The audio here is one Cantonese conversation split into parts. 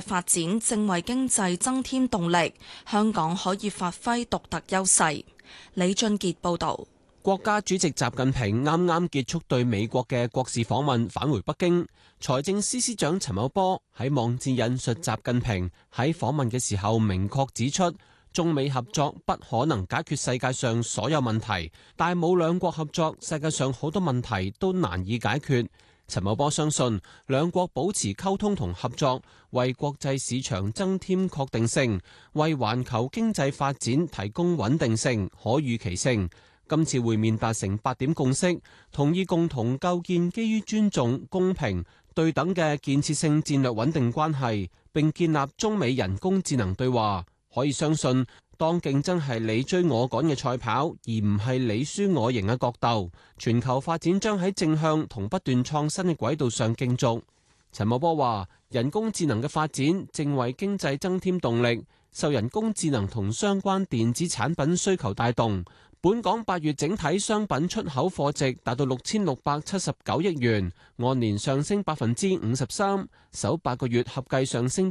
發展正為經濟增添動力，香港可以發揮獨特優勢。李俊傑報導。 國家主席習近平啱啱結束對美國嘅國事訪問，返回北京。財政司司長陳茂波喺網誌引述習近平喺訪問嘅時候，明確指出，中美合作不可能解決世界上所有問題，但冇兩國合作，世界上好多問題都難以解決。陳茂波相信，兩國保持溝通同合作，為國際市場增添確定性，為環球經濟發展提供穩定性、可預期性。今次會面達成8點共識，同意共同構建基於尊重、公平、對等嘅建設性戰略穩定關係，並建立中美人工智能對話。可以相信，當競爭係你追我趕嘅賽跑，而唔係你輸我贏嘅角鬥，全球發展將喺正向同不斷創新嘅軌道上競逐。陳茂波話：人工智能嘅發展正為經濟增添動力，受人工智能同相關電子產品需求帶動。本港8月整體商品出口貨值達到6679億元，按年上升53%，首8個月合計上升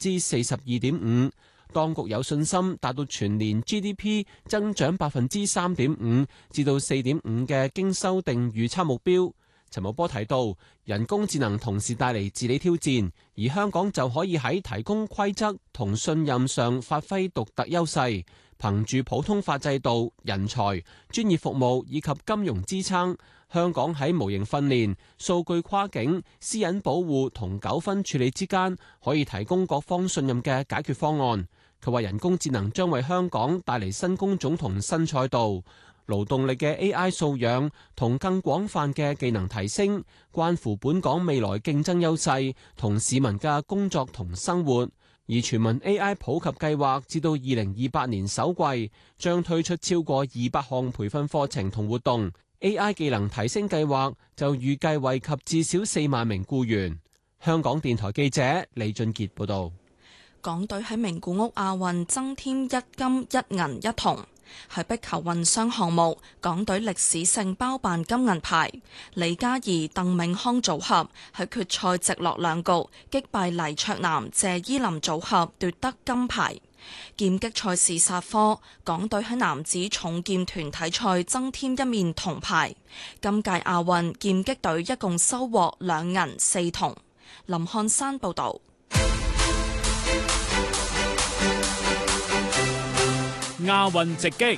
42.5%。當局有信心達到全年 GDP 增長3.5%至到4.5%嘅經修訂預測目標。陳茂波提到，人工智能同時帶嚟治理挑戰，而香港就可以喺提供規則同信任上發揮獨特優勢，憑住普通法制度、人才、專業服務以及金融支撐，香港喺模型訓練、數據跨境、私隱保護同糾紛處理之間，可以提供各方信任嘅解決方案。佢話人工智能將為香港帶嚟新工種同新賽道。勞動力嘅 AI 素養同更廣泛嘅技能提升，關乎本港未來競爭優勢同市民嘅工作同生活。而全民 AI 普及計劃至到2028年首季，將推出超過200項培訓課程同活動。AI 技能提升計劃就預計惠及至少4萬名僱員。香港電台記者李俊傑報導。 港隊喺名古屋亞運增添1金1銀1銅。喺壁球混雙項目，港隊歷史性包辦金銀牌。李嘉怡、鄧銘康組合喺決賽直落2局擊敗黎卓南、謝依霖組合奪得金牌。劍擊賽事煞科，港隊喺男子重劍團體賽增添1面銅牌。今屆亞運劍擊隊一共收穫2銀4銅。林漢山報導。 亞運直擊。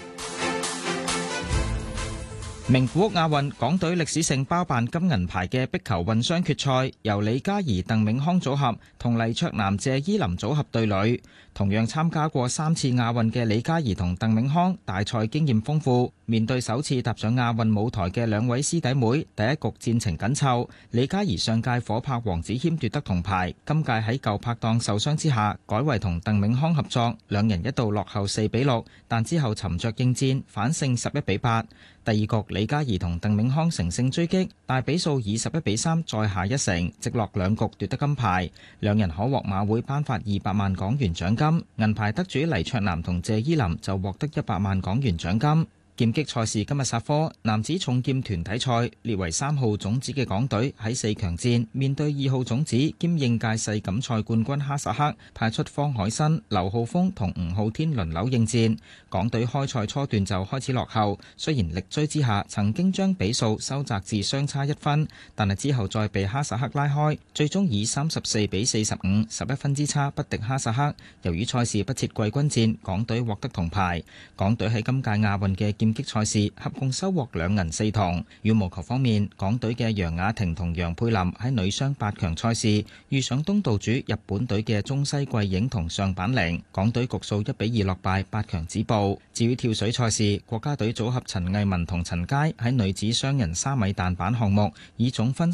名古屋亞運，港隊歷史性包辦金銀牌嘅壁球混雙決賽，由李嘉怡、鄧銘康組合同黎卓南、謝依霖組合對壘。同樣參加過3次亞運嘅李嘉怡同鄧銘康，大賽經驗豐富，面對首次踏上亞運舞台嘅2位師弟妹，第一局戰情緊湊。李嘉怡上屆夥拍黃子謙奪得銅牌，今屆喺舊拍檔受傷之下，改為同鄧銘康合作，兩人一度落後4-6，但之後沉着應戰，反勝11-8。第二局李嘉怡同鄧銘康乘勝追擊，大比數以11-3再下一城，直落2局奪得金牌。兩人可獲馬會頒發200萬港元獎金。銀牌得主黎卓南同謝依霖就獲得100萬港元獎金。劍擊賽事今日煞科，男子重劍團體賽列為3號種子嘅港隊喺4強戰面對2號種子兼應屆世錦賽冠軍哈薩克，派出方海新、劉浩峰同吳浩天輪流應戰。港隊開賽初段就開始落後，雖然力追之下曾經將比數收窄至相差1分，但係之後再被哈薩克拉開，最終以34-45、11分之差不敵哈薩克。由於賽事不設季軍戰，港隊獲得銅牌。港隊喺今屆亞運嘅劍擊賽事合共收穫2銀4銅。羽毛球方面，港隊嘅楊雅婷同楊佩琳喺女雙8強賽事遇上東道主日本隊嘅中西桂影同上板玲，港隊局數1-2落敗8強止步。至於跳水賽事，國家隊組合陳藝文同陳佳喺女子雙人3米彈板項目以總分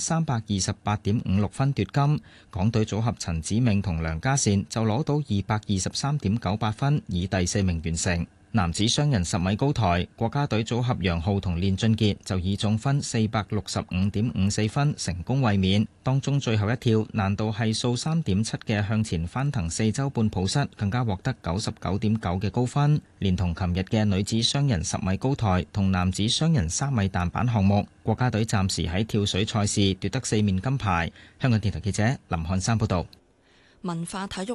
328.56分奪金，港隊組合陳子銘同梁家善就攞到223.98分，以第4名完成。男子雙人10米高台，國家隊組合楊昊同練俊傑就以總分465.54分成功衛冕。當中最後一跳難度係數3.7嘅向前翻騰4周半抱膝，更加獲得99.9嘅高分。連同琴日嘅女子雙人10米高台同男子雙人3米彈板項目，國家隊暫時喺跳水賽事奪得4面金牌。香港電台記者林漢山報道。 文化體育